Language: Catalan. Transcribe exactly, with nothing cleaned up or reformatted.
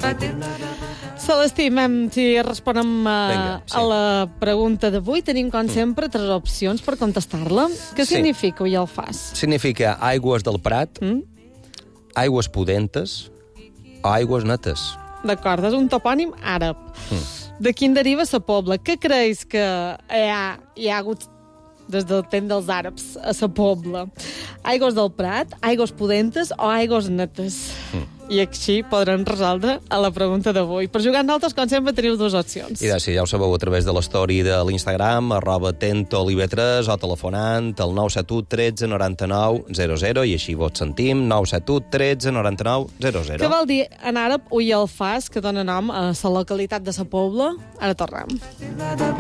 Celestí, mem, si responem a, Vinga, sí. a la pregunta d'avui, tenim, com sempre, tres opcions per contestar-la. Què Sí. significa Ull al Fas? Significa aigües del Prat, Mm? aigües pudentes o aigües netes. D'acord, és un topònim àrab. Mm. De quin deriva la Pobla? Què creus que hi ha, hi ha hagut des del temps dels àrabs a la Pobla? Aigües del Prat, aigües pudentes o aigües netes? Mm. I així podrem resoldre a la pregunta d'avui. Per jugar amb nosaltres, com sempre, teniu dues opcions. I sí, ja ho sabeu, a través de l'story de l'Instagram, arroba tentolive tres, o telefonant al nou set u tretze noranta-nou zero zero, i així vos sentim, nou set u tretze noranta-nou zero zero. Què vol dir en àrab Ull al Fas, que dona nom a la localitat de la Pobla? Ara tornem.